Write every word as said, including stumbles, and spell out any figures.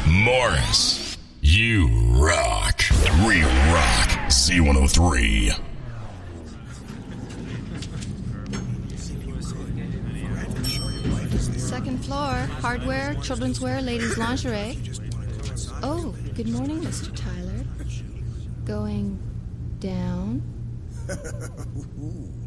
Morris, you rock. Real rock. Z one oh three. Second floor, hardware, children's wear, ladies' lingerie. Oh, good morning, Mister Tyler. Going down?